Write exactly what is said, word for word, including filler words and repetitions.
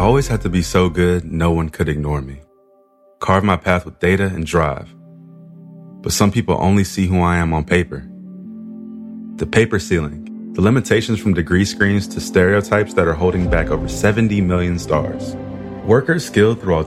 always had to be so good no one could ignore me. Carve my path with data and drive. But some people only see who I am on paper. The paper ceiling, the limitations from degree screens to stereotypes that are holding back over seventy million stars. Workers skilled through